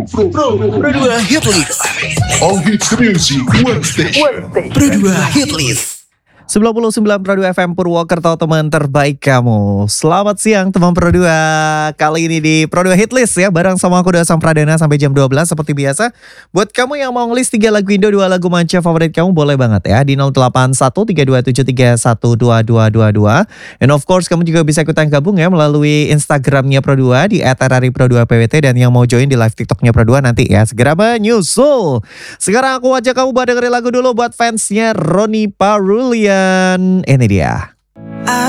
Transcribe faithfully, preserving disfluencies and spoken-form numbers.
Pro, Pro, Pro dua Hit List. All hits music, one station. Pro dua Hit List. sembilan puluh sembilan Pro dua F M Purwokerto, teman terbaik kamu. Selamat siang teman Pro dua. Kali ini di Pro dua Hit List ya, bareng sama aku Dasam Pradana sampai jam dua belas seperti biasa. Buat kamu yang mau ngelis tiga lagu Indo, dua lagu manca favorit kamu, boleh banget ya di nol delapan satu tiga dua tujuh tiga satu dua dua dua dua. And of course kamu juga bisa ikutan gabung ya melalui Instagramnya Pro dua di et rari pro dua p w t, dan yang mau join di live TikToknya Pro dua nanti ya segera menyusul. Sekarang aku ajak kamu buat dengerin lagu dulu buat fansnya Ronnie Parulian. Ini dia.